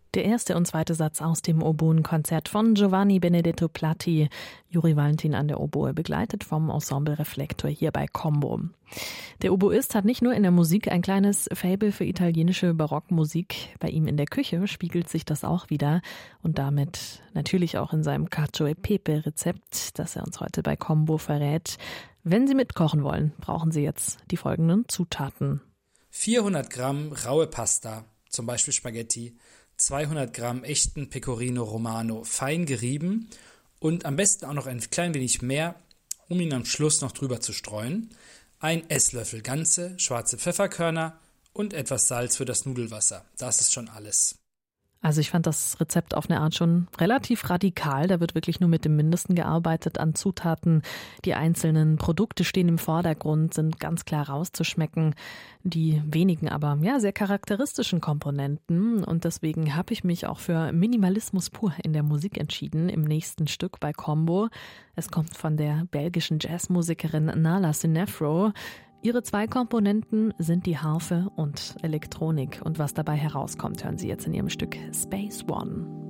Der erste und zweite Satz aus dem Oboenkonzert von Giovanni Benedetto Platti. Juri Valentin an der Oboe, begleitet vom Ensemble Reflektor hier bei Combo. Der Oboist hat nicht nur in der Musik ein kleines Faible für italienische Barockmusik. Bei ihm in der Küche spiegelt sich das auch wieder. Und damit natürlich auch in seinem Cacio e Pepe Rezept, das er uns heute bei Combo verrät. Wenn Sie mitkochen wollen, brauchen Sie jetzt die folgenden Zutaten. 400 Gramm raue Pasta, zum Beispiel Spaghetti, 200 Gramm echten Pecorino Romano, fein gerieben und am besten auch noch ein klein wenig mehr, um ihn am Schluss noch drüber zu streuen. Ein Esslöffel ganze schwarze Pfefferkörner und etwas Salz für das Nudelwasser. Das ist schon alles. Also ich fand das Rezept auf eine Art schon relativ radikal. Da wird wirklich nur mit dem Mindesten gearbeitet an Zutaten. Die einzelnen Produkte stehen im Vordergrund, sind ganz klar rauszuschmecken. Die wenigen aber sehr charakteristischen Komponenten. Und deswegen habe ich mich auch für Minimalismus pur in der Musik entschieden im nächsten Stück bei Combo. Es kommt von der belgischen Jazzmusikerin Nala Sinefro. Ihre zwei Komponenten sind die Harfe und Elektronik. Und was dabei herauskommt, hören Sie jetzt in ihrem Stück Space One.